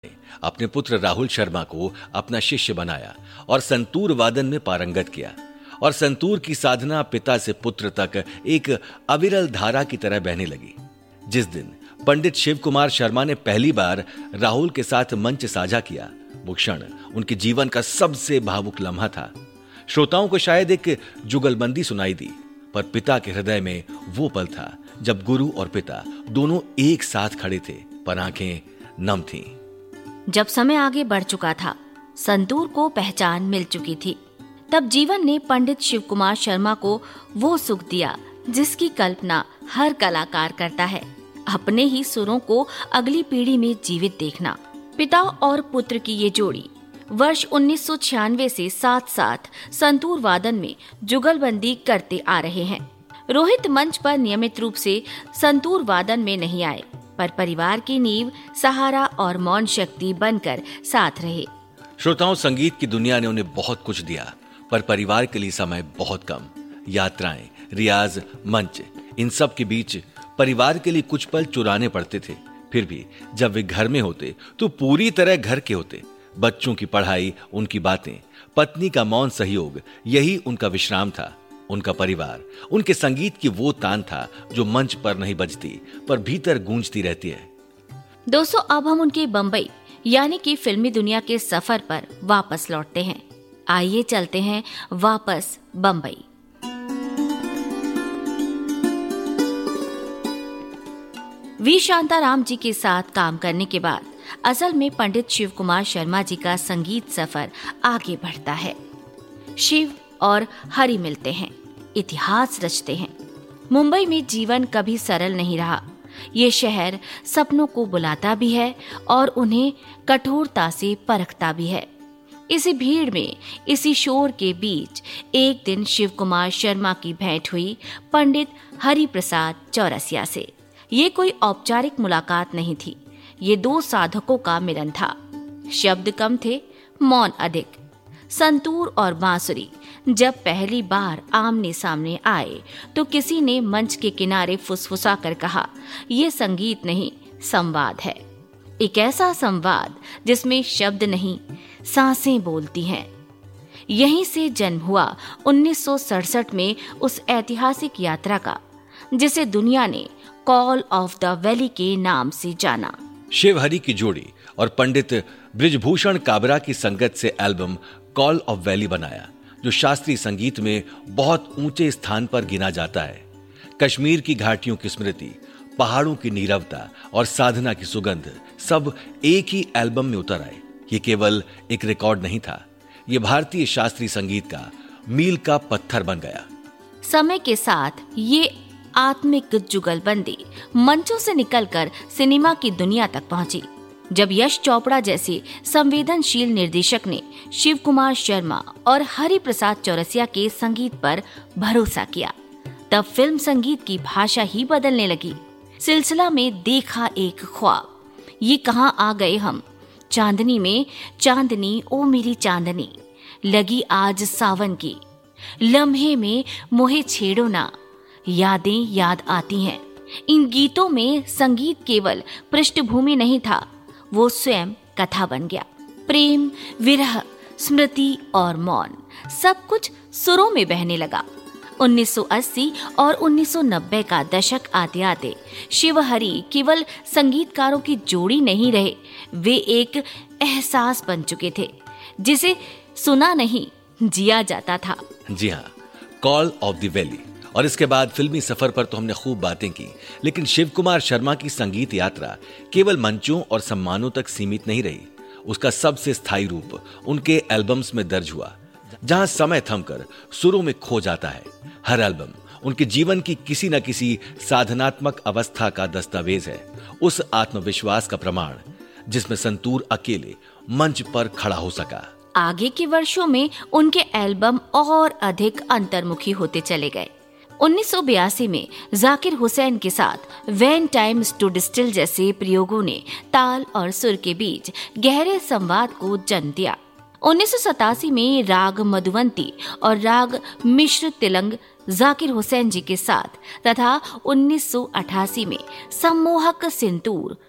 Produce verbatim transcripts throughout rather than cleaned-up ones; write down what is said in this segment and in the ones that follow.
अपने पुत्र राहुल शर्मा को अपना शिष्य बनाया और संतूर वादन में पारंगत किया और संतूर की साधना पिता से पुत्र तक एक अविरल धारा की तरह बहने लगी। जिस दिन पंडित शिव कुमार शर्मा ने पहली बार राहुल के साथ मंच साझा किया, वो क्षण उनके जीवन का सबसे भावुक लम्हा था। श्रोताओं को शायद एक जुगलबंदी सुनाई दी, पर पिता के हृदय में वो पल था जब गुरु और पिता दोनों एक साथ खड़े थे, पर आंखें नम थीं। जब समय आगे बढ़ चुका था, संतूर को पहचान मिल चुकी थी, तब जीवन ने पंडित शिव कुमार शर्मा को वो सुख दिया जिसकी कल्पना हर कलाकार करता है, अपने ही सुरों को अगली पीढ़ी में जीवित देखना। पिता और पुत्र की ये जोड़ी वर्ष उन्नीस सौ छियानवे से साथ साथ संतूर वादन में जुगलबंदी करते आ रहे हैं। रोहित मंच पर नियमित रूप से संतूर वादन में नहीं आए, पर परिवार की नींव, सहारा और मौन शक्ति बनकर साथ रहे। श्रोताओं, संगीत की दुनिया ने उन्हें बहुत कुछ दिया, पर परिवार के लिए समय बहुत कम। यात्राएं, रियाज, मंच, इन सब के बीच परिवार के लिए कुछ पल चुराने पड़ते थे। फिर भी जब वे घर में होते तो पूरी तरह घर के होते। बच्चों की पढ़ाई, उनकी बातें, पत्नी का मौन सहयोग, यही उनका विश्राम था। उनका परिवार, उनके संगीत की वो तान था जो मंच पर नहीं बजती, पर भीतर गूंजती रहती है। दोस्तों, अब हम उनके बम्बई यानी कि फिल्मी दुनिया के सफर पर वापस लौटते हैं। आइए चलते हैं वापस बम्बई। वी शांताराम जी के साथ काम करने के बाद असल में पंडित शिव कुमार शर्मा जी का संगीत सफर आगे बढ़ता है। शिव और हरि मिलते हैं, इतिहास रचते हैं। मुंबई में जीवन कभी सरल नहीं रहा। ये शहर सपनों को बुलाता भी है और उन्हें कठोरता से परखता भी है। इसी भीड़ में, इसी शोर के बीच एक दिन शिव कुमार शर्मा की भेंट हुई पंडित हरि प्रसाद चौरसिया से। ये कोई औपचारिक मुलाकात नहीं थी, ये दो साधकों का मिलन था। शब्द कम थे, मौन अधिक। संतूर और बांसुरी जब पहली बार आमने सामने आए तो किसी ने मंच के किनारे फुसफुसा कर कहा, ये संगीत नहीं, संवाद है। एक ऐसा संवाद जिसमें शब्द नहीं, सांसें बोलती हैं। यहीं से जन्म हुआ उन्नीस सौ सड़सठ में उस ऐतिहासिक यात्रा का, जिसे दुनिया ने कॉल ऑफ द वैली के नाम से जाना। शिव हरि की जोड़ी और पंडित बृजभूषण काबरा की संगत से एल्बम कॉल ऑफ वैली बनाया, जो शास्त्रीय संगीत में बहुत ऊंचे स्थान पर गिना जाता है। कश्मीर की घाटियों की स्मृति, पहाड़ों की नीरवता और साधना की सुगंध सब एक ही एल्बम में उतर आए। ये केवल एक रिकॉर्ड नहीं था, ये भारतीय शास्त्रीय संगीत का मील का पत्थर बन गया। समय के साथ ये आत्मिक जुगलबंदी मंचों से निकलकर सिनेमा की दुनिया तक पहुंची। जब यश चोपड़ा जैसे संवेदनशील निर्देशक ने शिव कुमार शर्मा और हरि प्रसाद चौरसिया के संगीत पर भरोसा किया, तब फिल्म संगीत की भाषा ही बदलने लगी। सिलसिला में देखा एक ख्वाब, ये कहाँ आ गए हम, चांदनी में चांदनी ओ मेरी चांदनी, लगी आज सावन की, लम्हे में मोहे छेड़ो ना, यादें याद आती हैं। इन गीतों में संगीत केवल पृष्ठभूमि नहीं था, वो स्वयं कथा बन गया। प्रेम, विरह, स्मृति और मौन, सब कुछ सुरों में बहने लगा। उन्नीस सौ अस्सी और उन्नीस सौ नब्बे का दशक आते आते शिव हरि केवल संगीतकारों की जोड़ी नहीं रहे, वे एक एहसास बन चुके थे जिसे सुना नहीं, जिया जाता था। जी हाँ, कॉल ऑफ द वैली। और इसके बाद फिल्मी सफर पर तो हमने खूब बातें की, लेकिन शिव कुमार शर्मा की संगीत यात्रा केवल मंचों और सम्मानों तक सीमित नहीं रही। उसका सबसे स्थायी रूप उनके एल्बम्स में दर्ज हुआ, जहां समय थमकर सुरों में खो जाता है। हर एल्बम उनके जीवन की किसी न किसी साधनात्मक अवस्था का दस्तावेज है, उस आत्मविश्वास का प्रमाण जिसमें संतूर अकेले मंच पर खड़ा हो सका। आगे के वर्षों में उनके एल्बम और अधिक अंतर्मुखी होते चले गए। उन्नीस सौ बयासी में जाकिर हुसैन के साथ व्हेन टाइम स्टूड स्टिल जैसे प्रयोगों ने ताल और सुर के बीच गहरे संवाद को जन्म दिया। उन्नीस सौ सतासी में राग मधुवंती और राग मिश्र तिलंग जाकिर हुसैन जी के साथ तथा उन्नीस सौ अठासी में सम्मोहक सिंतूर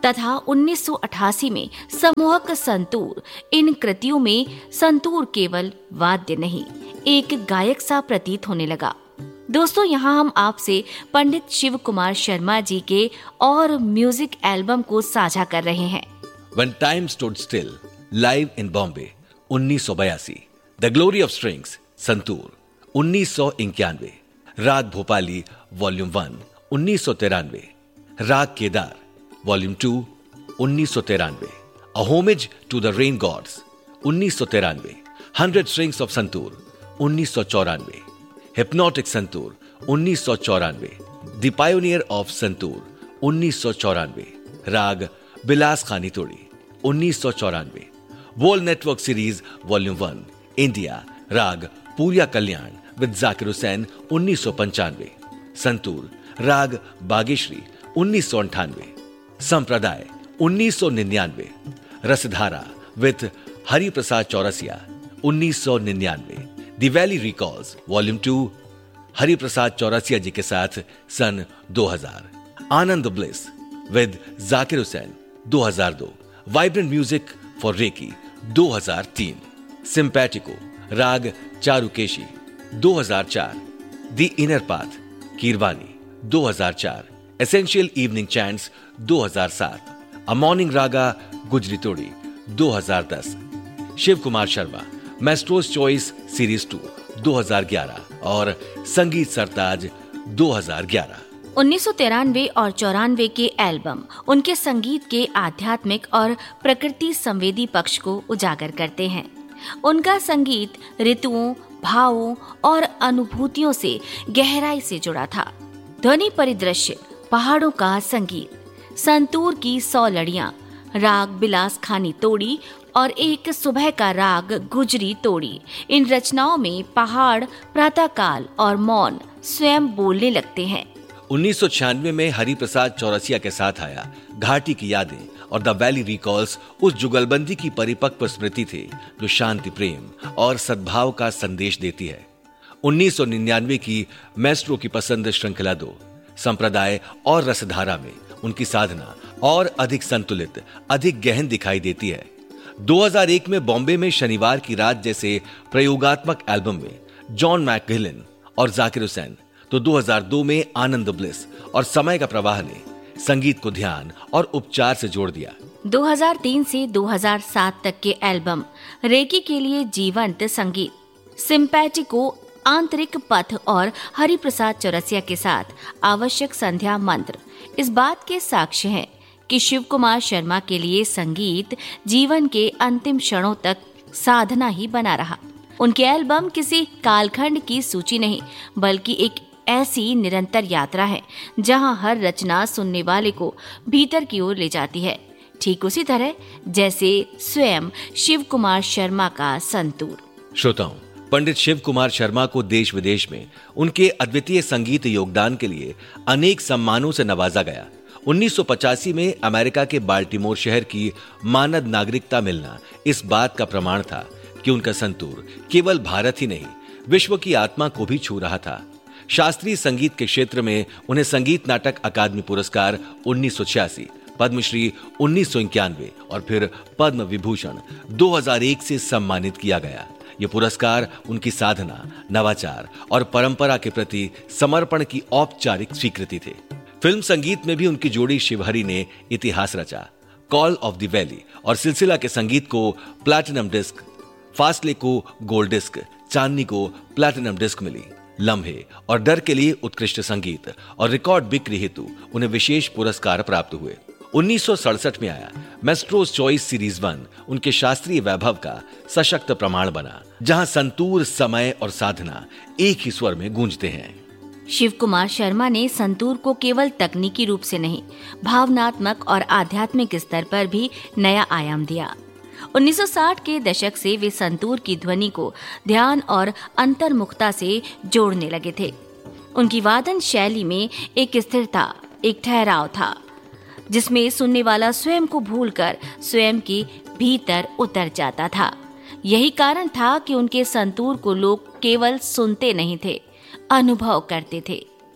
तथा उन्नीस सौ अठासी में सम्मोहक संतूर। इन कृतियों में संतूर केवल वाद्य नहीं, एक गायक सा प्रतीत होने लगा। दोस्तों, यहाँ हम आपसे पंडित शिव कुमार शर्मा जी के और म्यूजिक एल्बम को साझा कर रहे हैं। When Time Stood Still, live in Bombay उन्नीस सौ बयासी, the glory of strings santoor उन्नीस सौ इक्यानवे, राग भोपाली वॉल्यूम वन उन्नीस सौ तिरानवे, राग केदार वॉल्यूम टू उन्नीस सौ तिरानवे, अ homage to the rain God's उन्नीस सौ तिरानवे, हंड्रेड स्ट्रिंग्स ऑफ संतूर उन्नीस सौ चौरानवे, हिप्नोटिक संतूर उन्नीस सौ चौरानवे, द पायोनियर ऑफ संतूर उन्नीस सौ चौरानवे, राग बिलास खानी तोड़ी उन्नीस सौ चौरानवे, वोल network series volume one India, राग पूरिया कल्याण विद जाकिर हुसैन उन्नीस सौ पंचानवे, संतूर राग बागेश्री उन्नीस सौ अंठानवे, संप्रदाय उन्नीस सौ निन्यानवे, रसधारा विद हरि प्रसाद चौरसिया उन्नीस सौ निन्यानवे, the valley recalls volume two Hari Prasad Chaurasia जी के साथ सन दो हजार, आनंद ब्लिस विद जाकिर हुसैन दो हज़ार दो, वाइब्रेंट म्यूजिक फॉर रेकी दो हज़ार तीन, सिंपैटिको राग चारुकेशी दो हज़ार चार, द इनर पाथ कीरवानी दो हज़ार चार, एसेंशियल इवनिंग चैंट्स दो हज़ार सात, अ मॉर्निंग रागा गुजरी तोड़ी दो हज़ार दस, Shiv Kumar Sharma मैस्ट्रोस choice series to दो हज़ार ग्यारह और संगीत सरताज दो हज़ार ग्यारह। उन्नीस सौ तिरानवे और चौरानवे के एल्बम उनके संगीत के आध्यात्मिक और प्रकृति संवेदी पक्ष को उजागर करते हैं। उनका संगीत ऋतुओं, भावों और अनुभूतियों से गहराई से जुड़ा था। ध्वनि परिदृश्य, पहाड़ों का संगीत, संतूर की सौ लड़ियां, राग बिलास खानी तोड़ी और एक सुबह का राग गुजरी तोड़ी। इन रचनाओं में पहाड़, प्रातःकाल और मौन स्वयं बोलने लगते हैं। उन्नीस सौ छियानवे में हरि प्रसाद चौरसिया के साथ आया घाटी की यादें और द वैली रिकॉल्स उस जुगलबंदी की परिपक्व स्मृति थे जो शांति, प्रेम और सद्भाव का संदेश देती है। उन्नीस सौ निन्यानवे की मैस्ट्रो की पसंद श्रृंखला दो, संप्रदाय और रसधारा में उनकी साधना और अधिक संतुलित, अधिक गहन दिखाई देती है। दो हज़ार एक में बॉम्बे में शनिवार की रात जैसे प्रयोगात्मक एल्बम में जॉन मैकगिलन और जाकिर हुसैन, तो दो हज़ार दो में आनंद ब्लिस और समय का प्रवाह ने संगीत को ध्यान और उपचार से जोड़ दिया। दो हज़ार तीन से दो हज़ार सात तक के एल्बम रेकी के लिए जीवंत संगीत, सिंपैटिको आंतरिक पथ और हरि प्रसाद चौरसिया के साथ आवश्यक संध्या मंत्र इस बात के साक्ष्य हैं कि शिव कुमार शर्मा के लिए संगीत जीवन के अंतिम क्षणों तक साधना ही बना रहा। उनके एल्बम किसी कालखंड की सूची नहीं, बल्कि एक ऐसी निरंतर यात्रा है जहां हर रचना सुनने वाले को भीतर की ओर ले जाती है, ठीक उसी तरह जैसे स्वयं शिव कुमार शर्मा का संतूर। श्रोताओं, पंडित शिव कुमार शर्मा को देश विदेश में उनके अद्वितीय संगीत योगदान के लिए अनेक सम्मानों से नवाजा गया। उन्नीस सौ पचासी में अमेरिका के बाल्टीमोर शहर की मानद नागरिकता मिलना इस बात का प्रमाण था कि उनका संतूर केवल भारत ही नहीं, विश्व की आत्मा को भी छू रहा था। शास्त्रीय संगीत के क्षेत्र में उन्हें संगीत नाटक अकादमी पुरस्कार उन्नीस सौ छियासी, पद्मश्री उन्नीस सौ इक्यानवे और फिर पद्म विभूषण दो हज़ार एक से सम्मानित किया गया। ये पुरस्कार उनकी साधना, नवाचार और परंपरा के प्रति समर्पण की औपचारिक स्वीकृति थे। फिल्म संगीत में भी उनकी जोड़ी शिवहरी ने इतिहास रचा। कॉल ऑफ द वैली और सिलसिला के संगीत को प्लैटिनम डिस्क, फासले को गोल्ड डिस्क, चांदनी को प्लैटिनम डिस्क मिली। लम्हे और डर के लिए उत्कृष्ट संगीत और रिकॉर्ड बिक्री हेतु उन्हें विशेष पुरस्कार प्राप्त हुए। उन्नीस सौ सड़सठ में आया मैस्ट्रोस चॉइस सीरीज वन उनके शास्त्रीय वैभव का सशक्त प्रमाण बना, जहां संतूर, समय और साधना एक ही स्वर में गूंजते हैं। शिव कुमार शर्मा ने संतूर को केवल तकनीकी रूप से नहीं, भावनात्मक और आध्यात्मिक स्तर पर भी नया आयाम दिया। उन्नीस सौ साठ के दशक से वे संतूर की ध्वनि को ध्यान और अंतर्मुखता से जोड़ने लगे थे। उनकी वादन शैली में एक स्थिरता, एक ठहराव था, जिसमें सुनने वाला स्वयं को भूलकर स्वयं के भीतर उतर जाता था। यही कारण था कि उनके संतूर को लोग केवल सुनते नहीं थे, अनुभव करते थे।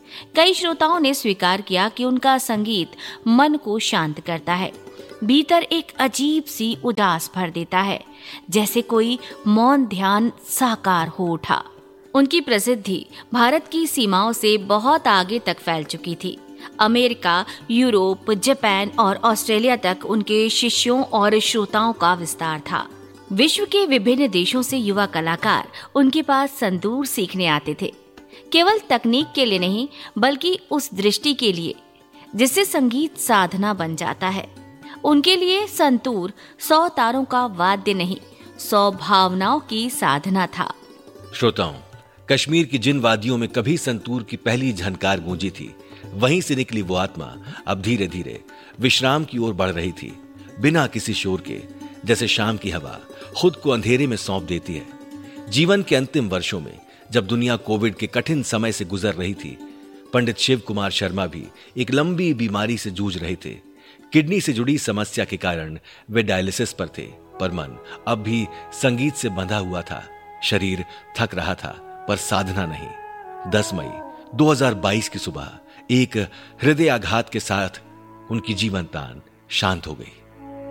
कई श्रोताओं ने स्वीकार किया कि उनका संगीत मन को शांत करता है, भीतर एक अजीब सी उदास भर देता है, जैसे कोई मौन ध्यान साकार हो उठा। उनकी प्रसिद्धि भारत की सीमाओं से बहुत आगे तक फैल चुकी थी। अमेरिका, यूरोप, जापान और ऑस्ट्रेलिया तक उनके शिष्यों और श्रोताओं का विस्तार था। विश्व के विभिन्न देशों से युवा कलाकार उनके पास संतूर सीखने आते थे, केवल तकनीक के लिए नहीं बल्कि उस दृष्टि के लिए जिससे संगीत साधना बन जाता है। उनके लिए संतूर सौ तारों का वाद्य नहीं, सौ भावनाओं की साधना था। श्रोताओं, कश्मीर की जिन वादियों में कभी संतूर की पहली झनकार गूंजी थी, वहीं से निकली वो आत्मा अब धीरे धीरे विश्राम की ओर बढ़ रही थी, बिना किसी शोर के, जैसे शाम की हवा खुद को अंधेरे में सौंप देती है। जीवन के अंतिम वर्षों में जब दुनिया कोविड के कठिन समय से गुजर रही थी, पंडित शिव कुमार शर्मा भी एक लंबी बीमारी से जूझ रहे थे। किडनी से जुड़ी समस्या के कारण वे डायलिसिस पर थे, पर मन अब भी संगीत से बंधा हुआ था। शरीर थक रहा था, पर साधना नहीं। दस मई दो हज़ार बाईस की सुबह एक हृदयाघात के साथ उनकी जीवन दान शांत हो गई।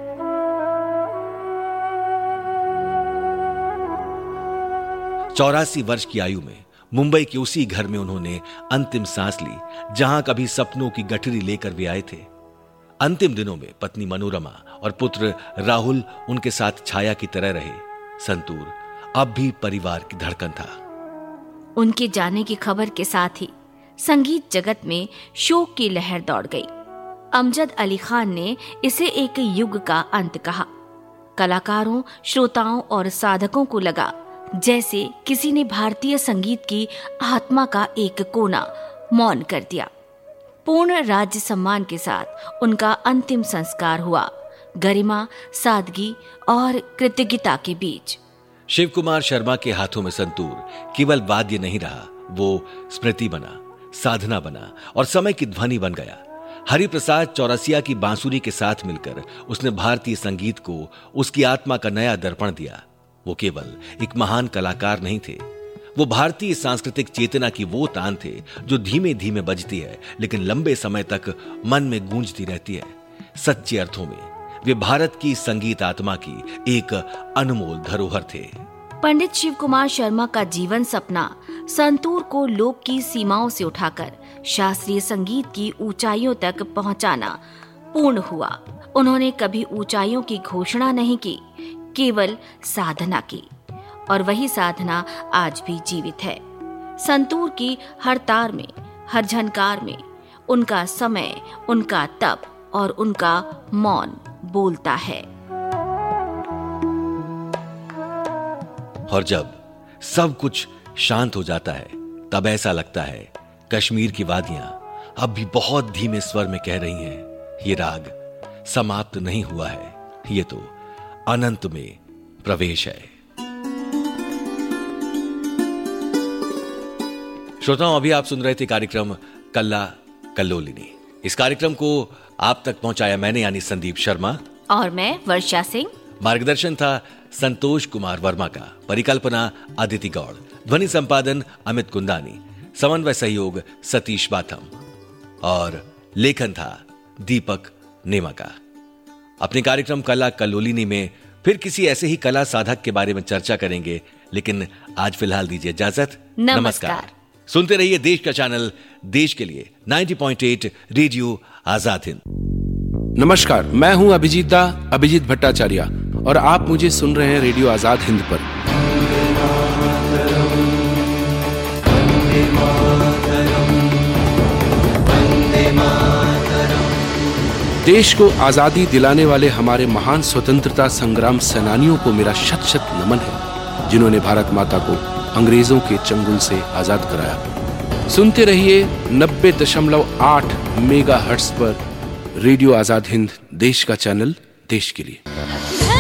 चौरासी वर्ष की आयु में मुंबई के उसी घर में उन्होंने अंतिम सांस ली, जहां कभी सपनों की गठरी लेकर वे आए थे। अंतिम दिनों में पत्नी मनोरमा और पुत्र राहुल उनके साथ छाया की तरह रहे। संतूर अब भी परिवार की धड़कन था। उनके जाने की खबर के साथ ही संगीत जगत में शोक की लहर दौड़ गई। अमजद अली खान ने इसे एक युग का अंत कहा। कलाकारों, श्रोताओं और साधकों को लगा जैसे किसी ने भारतीय संगीत की आत्मा का एक कोना मौन कर दिया। पूर्ण राज्य सम्मान के साथ उनका अंतिम संस्कार हुआ, गरिमा, सादगी और कृतज्ञता के बीच। शिव कुमार शर्मा के हाथों में संतूर केवल वाद्य नहीं रहा, वो स्मृति बना, साधना बना और समय की ध्वनि बन गया। हरिप्रसाद चौरसिया की बांसुरी के साथ मिलकर उसने भारतीय संगीत को उसकी आत्मा का नया दर्पण दिया। वो केवल एक महान कलाकार नहीं थे, वो भारतीय सांस्कृतिक चेतना की वो तान थे जो धीमे धीमे बजती है लेकिन लंबे समय तक मन में गूंजती रहती है। सच्चे अर्थों में वे भारत की संगीत आत्मा की एक अनमोल धरोहर थे। पंडित शिव कुमार शर्मा का जीवन सपना संतूर को लोक की सीमाओं से उठाकर शास्त्रीय संगीत की ऊंचाइयों तक पहुंचाना पूर्ण हुआ। उन्होंने कभी ऊंचाइयों की घोषणा नहीं की, केवल साधना की, और वही साधना आज भी जीवित है। संतूर की हर तार में, हर झनकार में उनका समय, उनका तप और उनका मौन बोलता है। और जब सब कुछ शांत हो जाता है, तब ऐसा लगता है कश्मीर की वादियां अब भी बहुत धीमे स्वर में कह रही हैं, ये राग समाप्त नहीं हुआ है, ये तो अनंत में प्रवेश है। श्रोताओं, अभी आप सुन रहे थे कार्यक्रम कल्ला कल्लोलिनी। इस कार्यक्रम को आप तक पहुंचाया मैंने, यानी संदीप शर्मा, और मैं वर्षा सिंह। मार्गदर्शन था संतोष कुमार वर्मा का, परिकल्पना अदिति गौड़, ध्वनि संपादन अमित कुंदानी, समन्वय सहयोग सतीश बाथम और लेखन था दीपक नेमा का। अपने कार्यक्रम कला कल्लोलिनी में फिर किसी ऐसे ही कला साधक के बारे में चर्चा करेंगे, लेकिन आज फिलहाल दीजिए इजाजत। नमस्कार, नमस्कार। सुनते रहिए देश का चैनल, देश के लिए नब्बे पॉइंट आठ रेडियो आजाद हिंद। नमस्कार, मैं हूं अभिजीत दा अभिजीत भट्टाचार्य और आप मुझे सुन रहे हैं रेडियो आजाद हिंद पर। देश को आजादी दिलाने वाले हमारे महान स्वतंत्रता संग्राम सेनानियों को मेरा शत शत नमन है, जिन्होंने भारत माता को अंग्रेजों के चंगुल से आजाद कराया। सुनते रहिए नब्बे दशमलव आठ मेगा हर्ट्ज पर रेडियो आजाद हिंद, देश का चैनल, देश के लिए।